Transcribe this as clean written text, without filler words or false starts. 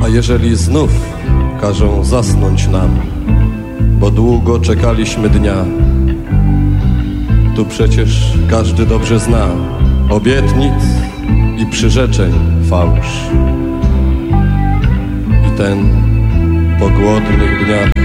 A jeżeli znów każą zasnąć nam, bo długo czekaliśmy dnia, tu przecież każdy dobrze zna obietnic i przyrzeczeń fałsz. I ten po głodnych dniach